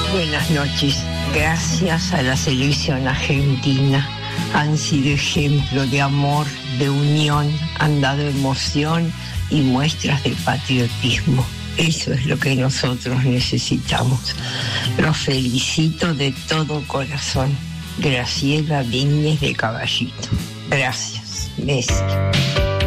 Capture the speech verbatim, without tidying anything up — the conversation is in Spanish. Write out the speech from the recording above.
Buenas noches. Gracias a la selección argentina. Han sido ejemplo de amor, de unión, han dado emoción y muestras de patriotismo. Eso es lo que nosotros necesitamos. Los felicito de todo corazón. Graciela Viñez de Caballito. Gracias. Messi.